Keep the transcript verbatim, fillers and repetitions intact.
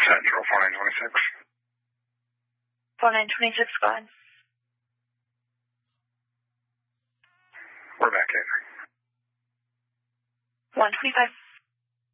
Central, four nine two six. four nine two six, go ahead. We're back in. one twenty-five.